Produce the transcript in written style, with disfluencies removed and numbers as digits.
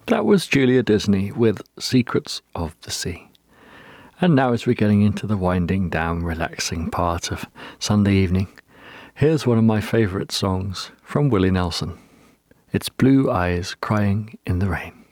That was Julia Disney with Secrets of the Sea. And now, as we're getting into the winding down, relaxing part of Sunday evening, here's one of my favourite songs from Willie Nelson. It's Blue Eyes Crying in the Rain.